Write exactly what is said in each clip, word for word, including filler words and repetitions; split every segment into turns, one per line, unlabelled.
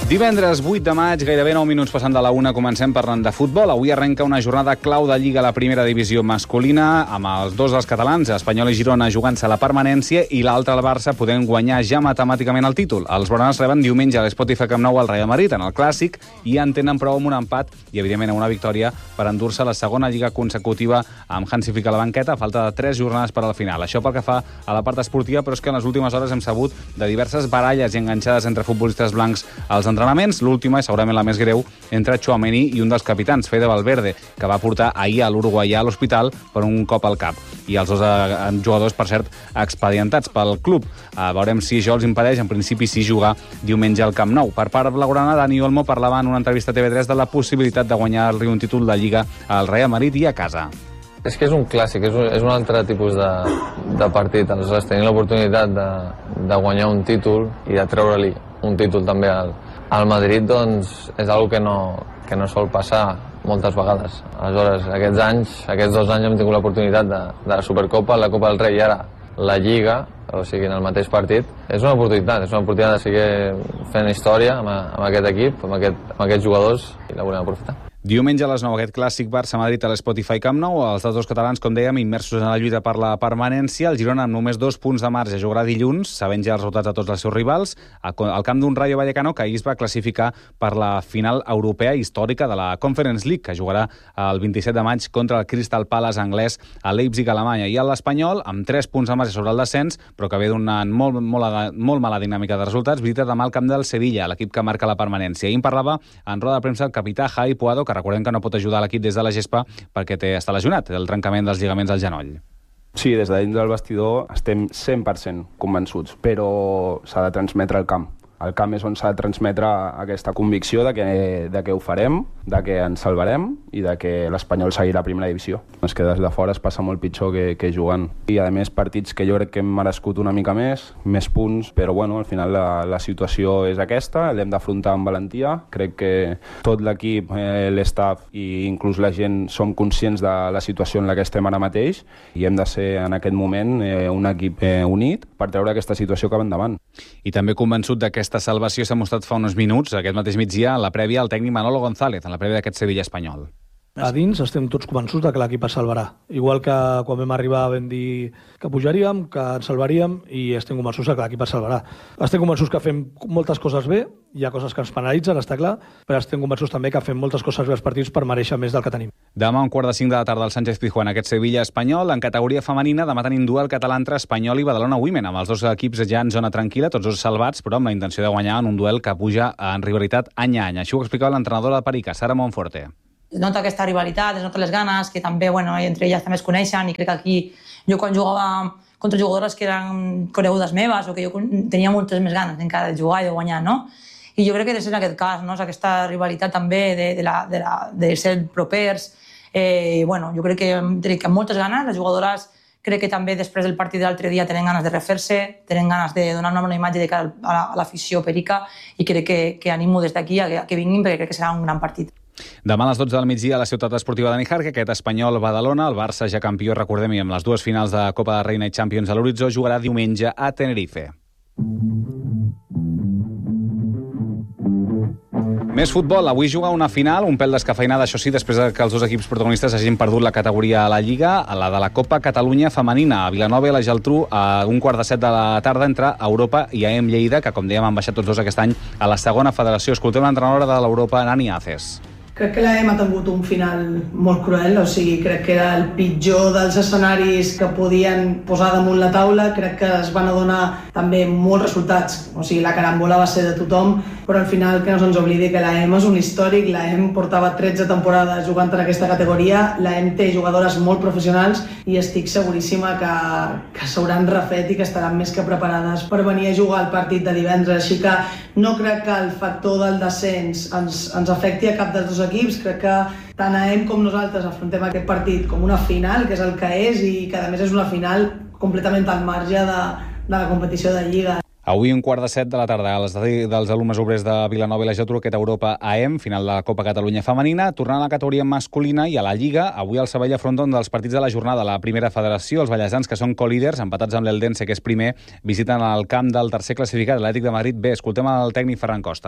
Divendres vuit de maig, gairebé nou minuts passant de la una, comencem parlant de futbol. Avui arrenca una jornada clau de Lliga a la primera divisió masculina, amb els dos dels catalans, Espanyol i Girona, jugant-se la permanència, i l'altre, el Barça, podent guanyar ja matemàticament el títol. Els blaugranes reben diumenge a l'Spotify Camp Nou al Real Madrid, en el Clàssic, i en tenen prou amb un empat i, evidentment, una victòria per endur-se la segona Lliga consecutiva amb Hansi Flick a la banqueta, a falta de tres jornades per al final. Això pel que fa a la part esportiva, però és que en les últimes hores hem sabut de diverses baralles i enganxades entre futbolistes blancs als entrenaments. L'última és segurament la més greu entre Tchouaméni i un dels capitans, Fede Valverde, que va portar ahir a l'uruguaià a l'hospital per un cop al cap. I els dos eh, jugadors, per cert, expedientats pel club. Eh, veurem si això els impedeix, en principi, sí jugar diumenge al Camp Nou. Per part blaugrana, Dani Olmo parlava en una entrevista a T V tres de la possibilitat de guanyar-li un títol de Lliga al Real Madrid i a casa.
És que és un clàssic, és un, és un altre tipus de, de partit. Aleshores, tenir l'oportunitat de, de guanyar un títol i de treure-li un títol també al, al Madrid, doncs és una que no, que no sol passar moltes vegades. Aleshores, aquests anys, aquests dos anys hem tingut l'oportunitat de, de la Supercopa, la Copa del Rei i ara la Lliga, o sigui, en el mateix partit. És una oportunitat, és una oportunitat de seguir fent història amb, amb aquest equip, amb, aquest, amb aquests jugadors, i la volem aprofitar.
Diumenge a les nou, aquest clàssic Barça-Madrid a l'Spotify Camp Nou. Els dos catalans, com dèiem, immersos en la lluita per la permanència. El Girona, amb només dos punts de marge, jugarà dilluns, sabent ja els resultats de tots els seus rivals, al camp d'un Rayo Vallecano que ahir es va classificar per la final europea històrica de la Conference League, que jugarà el vint-i-set de maig contra el Crystal Palace anglès a Leipzig, Alemanya. I l'Espanyol, amb tres punts de marge sobre el descens, però que ve donant molt, molt, molt mala dinàmica de resultats, visita demà al camp del Sevilla, l'equip que marca la permanència. Ahir en parlava en roda de premsa el capità Javi Puado, que recordem que no pot ajudar l'equip des de la gespa perquè té, està lesionat, el trencament dels lligaments al genoll.
Sí, des de dins del vestidor estem cent per cent convençuts, però s'ha de transmetre al camp. El camp és on s'ha de transmetre aquesta convicció de que, de que ho farem, de que ens salvarem i de que l'Espanyol seguirà a primera divisió. És que des de fora es passa molt pitjor que, que jugant. I a més partits que jo crec que hem merescut una mica més, més punts, però bueno, al final la, la situació és aquesta, l'hem d'afrontar amb valentia. Crec que tot l'equip, eh, l'estaf i inclús la gent som conscients de la situació en la que estem ara mateix i hem de ser en aquest moment eh, un equip eh, unit per treure aquesta situació cap endavant.
I també convençut d'aquesta Aquesta salvació s'ha mostrat fa uns minuts, aquest mateix migdia, en la prèvia al tècnic Manolo González, en la prèvia d'aquest Sevilla espanyol.
A dins estem tots convençuts de que l'equip es salvarà. Igual que quan vam arribar vam dir que pujaríem, que ens salvaríem, i estem convençuts de que l'equip es salvarà. Estem convençuts que fem moltes coses bé, hi ha coses que ens penalitzen, està clar, però estem convençuts també que fem moltes coses bé als partits per mereixer més del que tenim.
Demà un quart de cinc de la tarda al Sánchez Pizjuán, aquest Sevilla espanyol. En categoria femenina, demà tenim duel català entre Espanyol i Badalona Women, amb els dos equips ja en zona tranquil·la, tots dos salvats, però amb la intenció de guanyar en un duel que puja en rivalitat any a any. Així ho explicava l'entrenadora de Perica, Sara Monforte.
Es nota aquesta rivalitat, es nota les ganes, que també, bueno, entre elles també es coneixen, i crec que aquí jo quan jugava contra jugadores que eren conegudes meves o que jo tenia moltes més ganes encara de jugar i de guanyar, no? I jo crec que és en aquest cas, no? És aquesta rivalitat també de, de, la, de, la, de ser propers. Eh, bueno, jo crec que crec que amb moltes ganes, les jugadores crec que també després del partit de l'altre dia tenen ganes de refer-se, tenen ganes de donar una bona imatge de cara a l'afició perica, i crec que, que animo des d'aquí a, a que vinguin perquè crec que serà un gran partit.
Demà a les dotze del migdia a la ciutat esportiva de Níjar, aquest Espanyol-Badalona, el Barça ja campió, recordem-hi, amb les dues finals de Copa de Reina i Champions a l'horitzó, jugarà diumenge a Tenerife. Més futbol, avui juga una final, un pèl descafeinada, això sí, després que els dos equips protagonistes hagin perdut la categoria a la Lliga, a la de la Copa Catalunya femenina, a Vilanova i la Geltrú, a un quart de set de la tarda entre Europa i A E M Lleida, que com dèiem han baixat tots dos aquest any a la segona federació. Escoltem l'entrenadora de l'Europa, Nani Aces.
Crec que l'A E M ha tingut un final molt cruel, o sigui, crec que era el pitjor dels escenaris que podien posar damunt la taula. Crec que es van adonar també molts resultats, o sigui, la carambola va ser de tothom, però al final que no se'ns oblidi que l'A E M és un històric. L'A E M portava tretze temporades jugant en aquesta categoria, l'A E M té jugadores molt professionals i estic seguríssima que, que s'hauran refet i que estaran més que preparades per venir a jugar el partit de divendres, així que no crec que el factor del descens ens, ens afecti a cap dels dos equips. Crec que tant A E M com nosaltres afrontem aquest partit com una final, que és el que és, i que a més és una final completament al marge de, de la competició de Lliga.
Avui un quart de set de la tarda a l'estadi dels alumnes obrers de Vilanova i la Geltrú, aquest Europa A E M, final de la Copa Catalunya femenina, tornant a la categoria masculina i a la Lliga. Avui el Sabadell afronta un dels partits de la jornada, la primera federació. Els ballesans, que són co-líders, empatats amb l'Eldense, que és primer, visiten el camp del tercer classificat, l'Atlètic de Madrid B. Escoltem el tècnic Ferran Costa.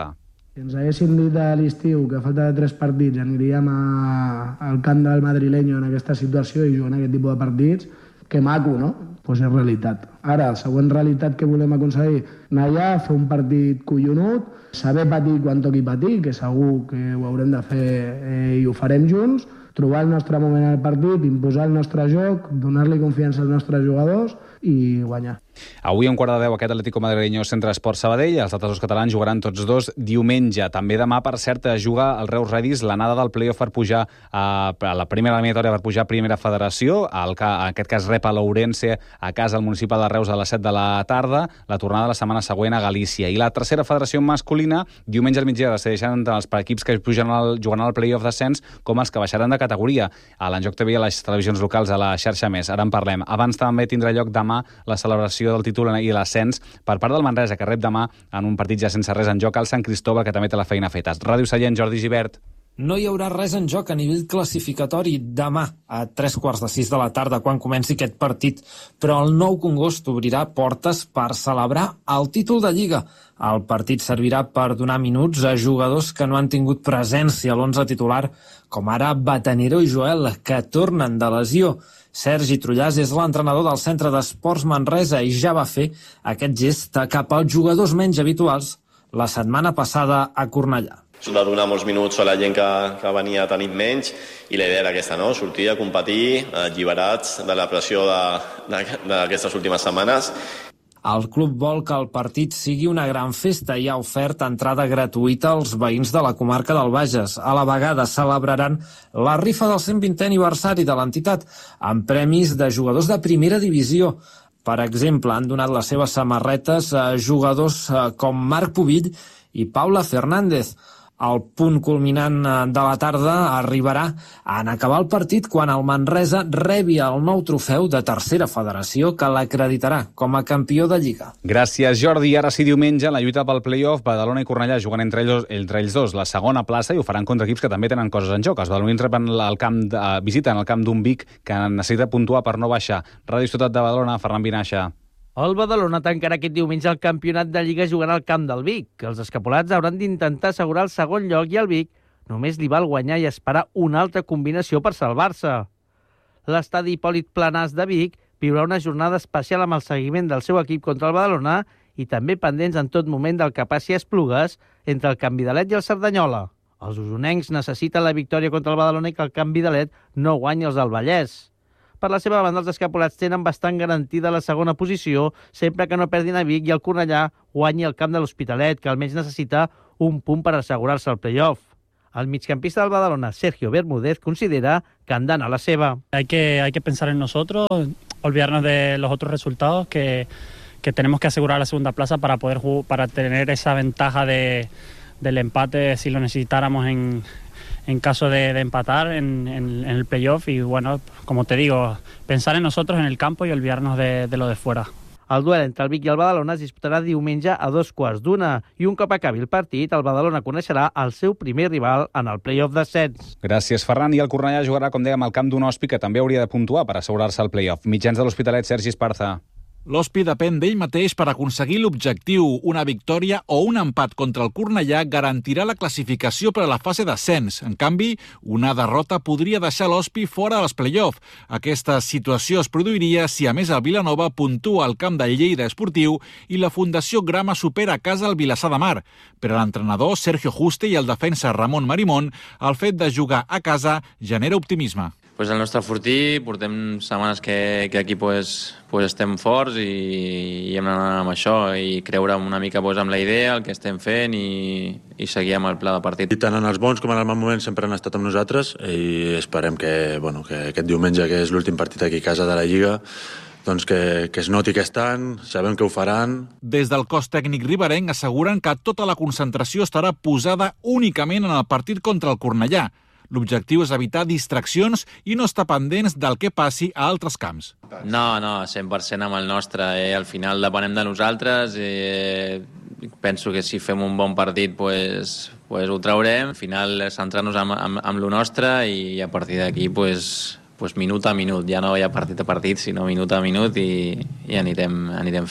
Si ens haguessin dit a l'estiu que a falta de tres partits aniríem a, al camp del madrileño en aquesta situació i jugant aquest tipus de partits, que maco, no? Pues és realitat. Ara, la següent realitat que volem aconseguir, anar allà, fer un partit collonut, saber patir quan toqui patir, que segur que ho haurem de fer eh, i ho farem junts, trobar el nostre moment al partit, imposar el nostre joc, donar-li confiança als nostres jugadors i guanyar.
Avui, a un quart de deu, aquest Atlético Madrileño Centre Esport Sabadell. Els altres dos catalans jugaran tots dos diumenge. També demà, per cert, juga el Reus Redis l'anada del play-off per pujar a, a la primera eliminatòria, per pujar a primera federació. El, en aquest cas rep a l'Ourense a casa al municipal de Reus a les set de la tarda. La tornada la setmana següent a Galícia. I la tercera federació masculina, diumenge al migdia, decideixen entre els equips que pugen al, jugaran al play-off d'ascens com els que baixaran de categoria. A l'Enjoc T V i a les televisions locals, a la xarxa Més. Ara en parlem. Abans també tindrà lloc demà la celebració del títol i l'ascens per part del Manresa, que rep demà en un partit ja sense res en joc al Sant Cristóbal, que també té la feina feta. Ràdio Sallent, Jordi Gibert.
No hi haurà res en joc a nivell classificatori demà a tres quarts de sis de la tarda quan comenci aquest partit, però el Nou Congost obrirà portes per celebrar el títol de Lliga. El partit servirà per donar minuts a jugadors que no han tingut presència a l'onze titular, com ara Batanero i Joel, que tornen de lesió. Sergi Trullàs és l'entrenador del Centre d'Esports Manresa i ja va fer aquest gest cap als jugadors menys habituals la setmana passada a Cornellà.
De donar molts minuts a la gent que, que venia tenint menys i la idea era aquesta, no? Sortir a competir alliberats de la pressió d'aquestes últimes setmanes.
El club vol que el partit sigui una gran festa i ha ofert entrada gratuïta als veïns de la comarca del Bages. A la vegada celebraran la rifa del cent vintè aniversari de l'entitat amb premis de jugadors de primera divisió. Per exemple, han donat les seves samarretes a jugadors com Marc Pubill i Paula Fernández. El punt culminant de la tarda arribarà en acabar el partit quan el Manresa rebi el nou trofeu de tercera federació que l'acreditarà com a campió de Lliga.
Gràcies, Jordi. Ara sí, diumenge, la lluita pel play-off, Badalona i Cornellà juguen entre ells, entre ells dos la segona plaça i ho faran contra equips que també tenen coses en joc. Els badalonins reben el camp de, visiten el camp d'un Vic que necessita puntuar per no baixar. Ràdio Ciutat de Badalona, Ferran Vinaixa.
El Badalona tancarà aquest diumenge el campionat de Lliga jugant al camp del Vic. Els escapolats hauran d'intentar assegurar el segon lloc i el Vic només li val guanyar i esperar una altra combinació per salvar-se. L'estadi Hipòlit Planàs de Vic viurà una jornada especial amb el seguiment del seu equip contra el Badalona i també pendents en tot moment del que passi a Esplugues entre el Camp Vidalet i el Cerdanyola. Els usonencs necessiten la victòria contra el Badalona i que el Camp Vidalet no guanyi els del Vallès. Per la seva banda, els escapolats tenen bastant garantida la segona posició sempre que no perdin a Vic i el Cornellà guanyi el camp de l'Hospitalet, que almenys necessita un punt per assegurar-se el play-off. El migcampista del Badalona, Sergio Bermúdez, considera que han d'anar a la seva.
Hay que, hay que pensar en nosotros, olvidarnos de los otros resultados, que, que tenemos que asegurar la segunda plaza para poder para tener esa ventaja de, del empate si lo necesitáramos en... en caso de, de empatar en, en, en el playoff y, bueno, como te digo, pensar en nosotros en el campo y olvidarnos de, de lo de fuera.
El duel entre el Vic i el Badalona es disputarà diumenge a dos quarts d'una i un cop acabi el partit, el Badalona coneixerà el seu primer rival en el play-off d'ascens.
Gràcies, Ferran. I el Cornellà jugarà, com dèiem, al camp d'un Hospi que també hauria de puntuar per assegurar-se el play-off. Mitjans de l'Hospitalet, Sergi Esparza.
L'Hospi depèn d'ell mateix per aconseguir l'objectiu. Una victòria o un empat contra el Cornellà garantirà la classificació per a la fase d'ascens. En canvi, una derrota podria deixar l'Hospi fora dels play-off. Aquesta situació es produiria si, a més, el Vilanova puntua al camp del Lleida Esportiu i la Fundació Grama supera a casa el Vilassar de Mar. Per a l'entrenador Sergio Juste i el defensa Ramon Marimón, el fet de jugar a casa genera optimisme.
Pues el nostre fortí, portem setmanes que, que aquí pues, pues estem forts i, i hem d'anar amb això i creure una mica pues, amb la idea, el que estem fent i, i seguir amb el pla de partit.
I tant en els bons com en els mal moments sempre han estat amb nosaltres i esperem que, bueno, que aquest diumenge, que és l'últim partit aquí a casa de la Lliga, doncs que, que es noti que estan, sabem que ho faran.
Des del cos tècnic riberenc asseguren que tota la concentració estarà posada únicament en el partit contra el Cornellà. L'objectiu és evitar distraccions i no estar pendents del que passi a altres camps.
No, no, cent per cent amb el nostre. Eh? Al final depenem de nosaltres. Eh, penso que si fem un bon partit pues, pues ho traurem. Al final centrar-nos amb, amb, amb lo nostre i a partir d'aquí pues, pues minut a minut. Ja no hi ha partit a partit, sinó minut a minut i, i anirem, anirem fent.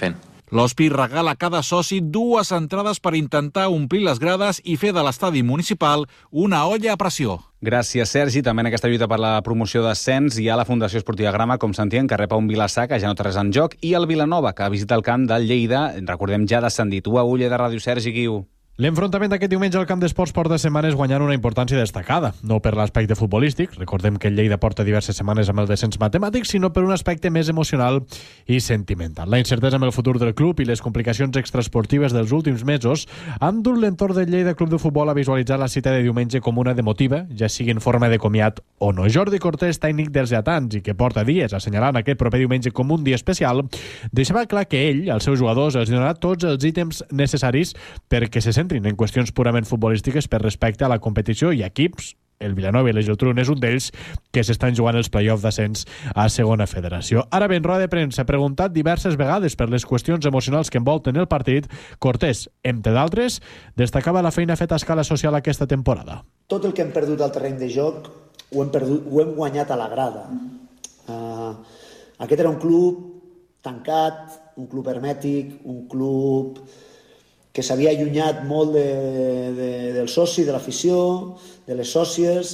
L'Hospi regala a cada soci dues entrades per intentar omplir les grades i fer de l'estadi municipal una olla a pressió.
Gràcies, Sergi. També en aquesta lluita per la promoció d'ascens hi ha la Fundació Esportiva Grama, com sentíem, que rep un Vilassar, que ja no té res en joc, i el Vilanova, que visita el camp del Lleida, recordem, ja descendit. U a Ulla de Ràdio, Sergi Guiu.
L'enfrontament d'aquest diumenge al camp d'esports porta setmanes guanyant una importància destacada, no per l'aspecte futbolístic, recordem que el Lleida porta diverses setmanes amb el descens matemàtic, sinó per un aspecte més emocional i sentimental. La incertesa amb el futur del club i les complicacions extraesportives dels últims mesos han dut l'entorn del Lleida Club de Futbol a visualitzar la cita de diumenge com una demotiva, ja sigui en forma de comiat o no. Jordi Cortés, tècnic dels lletans i que porta dies assenyalant aquest proper diumenge com un dia especial, deixava clar que ell, als seus jugadors, els donarà tots els ítems necessaris perquè se centrin en qüestions purament futbolístiques per respecte a la competició i equips, el Vilanova i la Geltrú és un d'ells, que s'estan jugant els play-off d'ascens a segona federació. Ara bé, en roda de premsa, preguntat diverses vegades per les qüestions emocionals que envolten el partit, Cortés, entre d'altres, destacava la feina feta a escala social aquesta temporada.
Tot el que hem perdut al terreny de joc ho hem, perdut, ho hem guanyat a la grada. Uh, aquest era un club tancat, un club hermètic, un club que s'havia allunyat molt de, de, del soci, de l'afició, de les sòcies,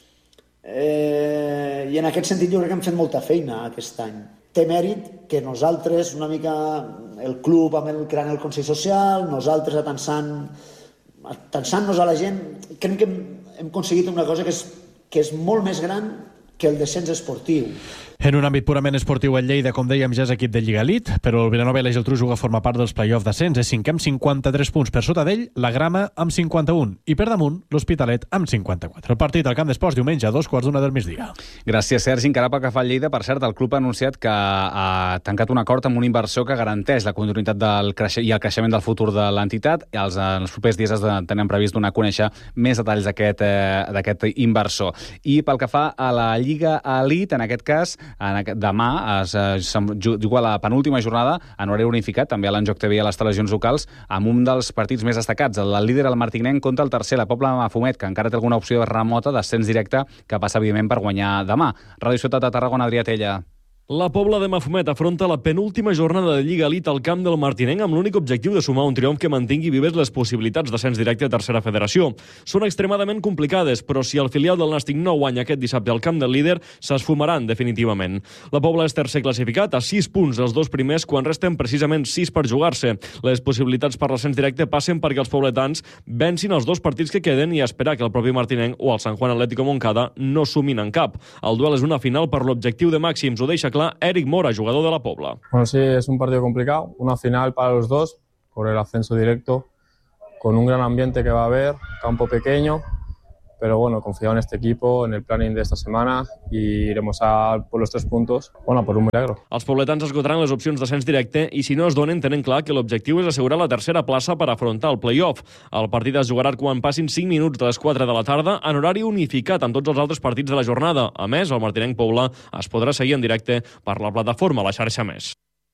eh, i en aquest sentit jo crec que hem fet molta feina aquest any. Té mèrit que nosaltres, una mica el club amb el, creant el Consell Social, nosaltres atansant, atansant-nos a la gent, crec que hem, hem aconseguit una cosa que és, que és molt més gran que el descens esportiu.
En un àmbit purament esportiu, el Lleida, com dèiem, ja és equip de Lliga Elite, però el Vilanova i la Geltrú juga a formar part dels play-off d'ascens. És cinquè amb cinquanta-tres punts. Per sota d'ell, la Grama amb cinquanta-un. I per damunt, l'Hospitalet amb cinquanta-quatre. El partit al Camp d'Esports diumenge a dos quarts d'una del migdia.
Gràcies, Sergi. Encara pel que fa al Lleida, per cert, el club ha anunciat que ha tancat un acord amb un inversor que garanteix la continuïtat del creixement i el creixement del futur de l'entitat. Els, en els propers dies es tenen previst donar a conèixer més detalls d'aquest eh, d'aquest inversor. I pel que fa a la Lliga Elite, en aquest cas, en aquest, demà es, es juga la penúltima jornada en horari unificat, també a l'Enjoc T V i a les televisions locals, amb un dels partits més destacats. El líder, el Martinenc, contra el tercer, la Pobla de Mafumet, que encara té alguna opció remota d'ascens directe que passa, evidentment, per guanyar demà. Ràdio Ciutat de Tarragona, Adrià Tella.
La Pobla de Mafumet afronta la penúltima jornada de Lliga Elite al camp del Martinenc amb l'únic objectiu de sumar un triomf que mantingui vives les possibilitats d'ascens directe a tercera federació. Són extremadament complicades, però si el filial del Nàstic no guanya aquest dissabte al camp del líder, s'esfumaran definitivament. La Pobla és tercer classificat a sis punts dels dos primers quan resten precisament sis per jugar-se. Les possibilitats per l'ascens directe passen perquè els pobletans vencin els dos partits que queden i esperar que el propi Martinenc o el Sant Juan Atlético Moncada no sumin en cap. El duel és una final per l'objectiu de màxims, ho deixa Eric Mora, jugador de la Pobla.
Bueno, sí, es un partido complicado, una final para los dos, por el ascenso directo, con un gran ambiente que va a haber, campo pequeño, pero bueno, confío en este equipo, en el planning de esta semana y iremos a por los tres puntos, bueno, por un milagro.
Els pobletans esgotaran les opcions d'ascens directe i si no es donen tenen clar que l'objectiu és assegurar la tercera plaça per afrontar el play-off. El partit es jugarà quan passin cinc minuts de les quatre de la tarda en horari unificat amb tots els altres partits de la jornada. A més, el Martinenc Pobla es podrà seguir en directe per la plataforma La Xarxa Més.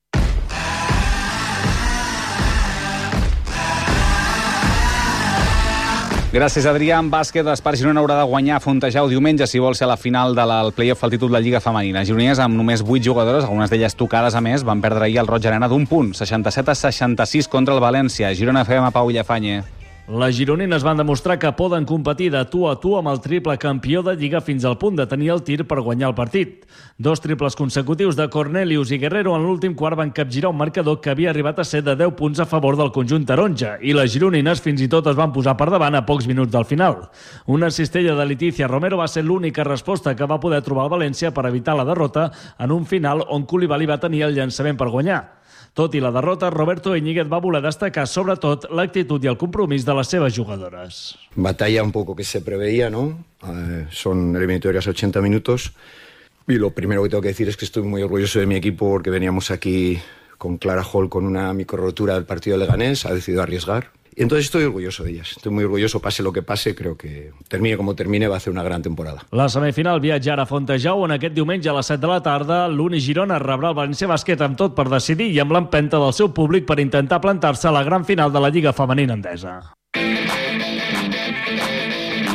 Gràcies, Adrià. En bàsquet, l'Espart Girona haurà de guanyar a Fontejau diumenge si vol ser a la final del play-off al títol de Lliga Femenina. Gironines, amb només vuit jugadores, algunes d'elles tocades a més, van perdre ahir el Roig Arena d'un punt, seixanta-set a seixanta-sis contra el València. Girona F M, Pau Llafanye.
Les gironines van demostrar que poden competir de tu a tu amb el triple campió de Lliga fins al punt de tenir el tir per guanyar el partit. Dos triples consecutius de Cornelius i Guerrero en l'últim quart van capgirar un marcador que havia arribat a ser de deu punts a favor del conjunt taronja i les gironines fins i tot es van posar per davant a pocs minuts del final. Una cistella de Leticia Romero va ser l'única resposta que va poder trobar el València per evitar la derrota en un final on Coulibaly va tenir el llançament per guanyar. Tot i la derrota, Roberto Íñiguez va voler destacar sobretot l'actitud i el compromís de les seves jugadores.
Batalla un poco que se preveía, ¿no? Eh, son eliminatorias ochenta minutos y lo primero que tengo que decir es que estoy muy orgulloso de mi equipo porque veníamos aquí con Clara Hall con una micro rotura del partido de Leganés, ha decidido arriesgar. Y entonces estoy orgulloso de ellas. Estoy muy orgulloso, pase lo que pase, creo que termine como termine, va a hacer una gran temporada.
La semifinal viatjarà a Fontejau, on aquest diumenge a les set de la tarda l'Uni Girona rebrà el València Bàsquet amb tot per decidir i amb l'empenta del seu públic per intentar plantar-se a la gran final de la Lliga Femenina Endesa.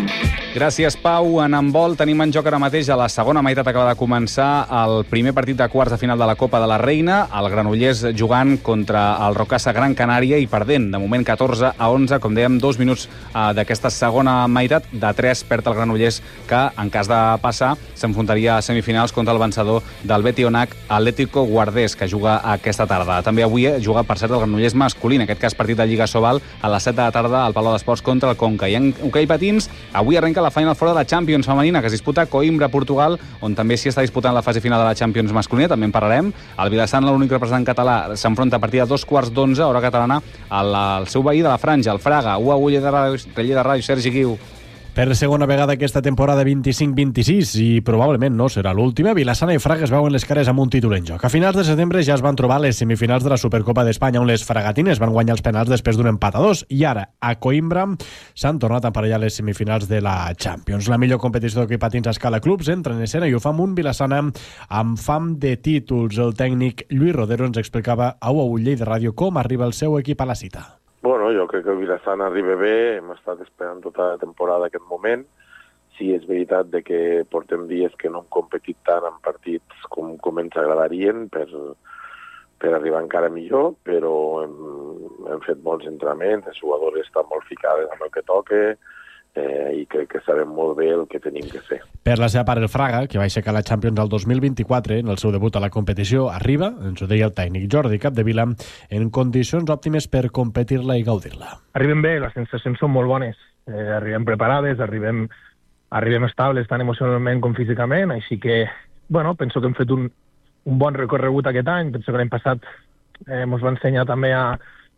Gràcies, Pau. En handbol tenim en joc ara mateix a la segona meitat acaba de començar el primer partit de quarts de final de la Copa de la Reina, el Granollers jugant contra el Rocasa Gran Canària i perdent, de moment catorze a onze, com dèiem, dos minuts eh, d'aquesta segona meitat, de tres perd el Granollers, que en cas de passar s'enfrontaria a semifinals contra el vencedor del Betionac Atlético Guardés, que juga aquesta tarda. També avui juga, per cert, el Granollers masculí, en aquest cas partit de Lliga Sobal, a les set de la tarda al Palau d'Esports contra el Conca. I en hoquei patins, avui arrenca la Final Four de la Champions femenina, que es disputa a Coimbra, Portugal, on també s'hi està disputant la fase final de la Champions masculina, també en parlarem. El Vilassana, l'únic representant català, s'enfronta a partir de dos quarts d'onze, hora catalana, al, al seu veí de la Franja, el Fraga. U a u, Lleida de Ràdio, Sergi Guiu.
Per segona vegada aquesta temporada vint-i-cinc vint-i-sis, i probablement no serà l'última, Vilassana i Fraga es veuen les cares amb un títol en joc. A finals de setembre ja es van trobar les semifinals de la Supercopa d'Espanya, on les fragatines van guanyar els penals després d'un empat a dos, i ara, a Coimbra, s'han tornat a emparellar les semifinals de la Champions. La millor competició d'hoquei patins a escala clubs entra en escena i ho fa amb un Vilassana amb fam de títols. El tècnic Lluís Rodero ens explicava a U a U Lleida Ràdio com arriba el seu equip a la cita.
Bueno, jo crec que el Vilassana arriba bé, hem estat esperant tota la temporada aquest moment. Sí, és veritat de que portem dies que no hem competit tant en partits com, com ens agradarien per, per arribar encara millor, però hem, hem fet molts entrenaments, els jugadors estan molt ficades amb el que toca, eh, i crec que sabem molt bé el que tenim que fer.
Per la seva part, el Fraga, que va aixecar la Champions el dos mil vint-i-quatre, en el seu debut a la competició, arriba, ens ho deia el tècnic Jordi Capdevila, en condicions òptimes per competir-la i gaudir-la.
Arribem bé, les sensacions són molt bones, eh, arribem preparades, arribem, arribem estables tant emocionalment com físicament, així que, bueno, penso que hem fet un, un bon recorregut aquest any, penso que l'any passat eh, ens va ensenyar també a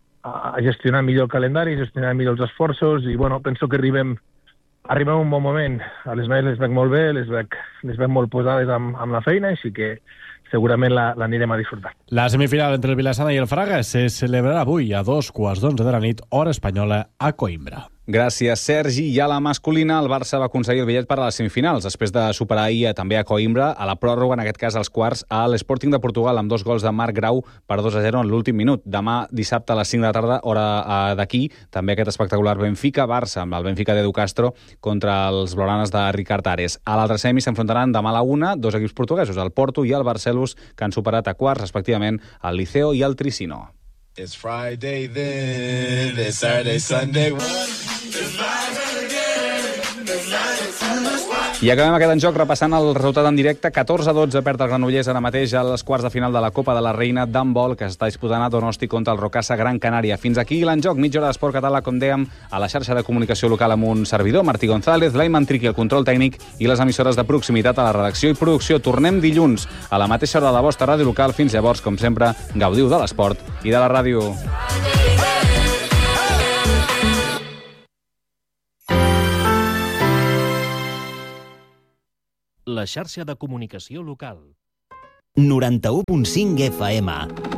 a gestionar millor el calendari, gestionar millor els esforços, i bueno, penso que arribem, arribem a un bon moment. A les meves les veig molt bé, les veig, les veig molt posades amb, amb la feina, així que segurament l'anirem la, a disfrutar.
La semifinal entre el Vilassana i el Fraga se celebrarà avui a dos quarts d'onze de la nit, hora espanyola, a Coimbra.
Gràcies, Sergi. I a la masculina, el Barça va aconseguir el bitllet per a les semifinals, després de superar ahir també a Coimbra, a la pròrroga, en aquest cas als quarts, a l'Sporting de Portugal, amb dos gols de Marc Grau per dos a zero en l'últim minut. Demà, dissabte, a les cinc de la tarda, hora d'aquí, també aquest espectacular Benfica-Barça, amb el Benfica d'Edu Castro contra els blaugranes de Ricard Ares. A l'altre semi s'enfrontaran demà a la una dos equips portuguesos, el Porto i el Barcelona, que han superat a quarts, respectivament, el Liceo i el Tricino.
It's Friday then, it's Saturday, Sunday.
I acabem aquest en joc repassant el resultat en directe. catorze a dotze perd el Granollers ara mateix a les quarts de final de la Copa de la Reina d'handbol, que s'està disputant a Donosti contra el Rocasa Gran Canària. Fins aquí l'enjoc, mitja hora d'esport català, com dèiem, a la xarxa de comunicació local amb un servidor, Martí González, Laiman Triqui, el control tècnic, i les emissores de proximitat a la redacció i producció. Tornem dilluns a la mateixa hora de la vostra ràdio local. Fins llavors, com sempre, gaudiu de l'esport i de la ràdio.
La xarxa de comunicació local.
noranta-u punt cinc F M.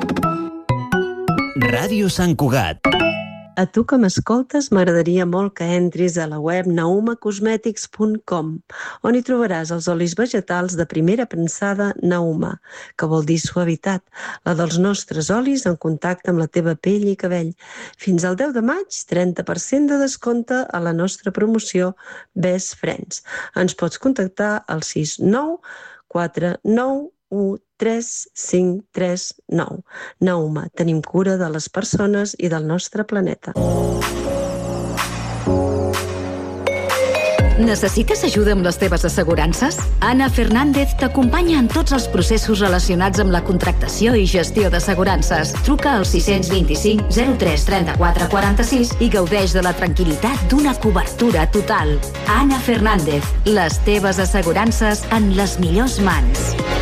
Ràdio Sant Cugat.
A tu que m'escoltes, m'agradaria molt que entris a la web nauma cosmetics punt com, on hi trobaràs els olis vegetals de primera prensada Nauma, que vol dir suavitat, la dels nostres olis en contacte amb la teva pell i cabell. Fins al deu de maig, trenta per cent de descompte a la nostra promoció Best Friends. Ens pots contactar al sis nou quatre nou u tres cinc tres nou. Nauma, tenim cura de les persones i del nostre planeta.
Necessites ajuda amb les teves assegurances? Ana Fernández t'acompanya en tots els processos relacionats amb la contractació i gestió d'assegurances. Truca al sis dos cinc zero tres tres quatre quatre sis i gaudeix de la tranquil·litat d'una cobertura total. Ana Fernández, les teves assegurances en les millors mans.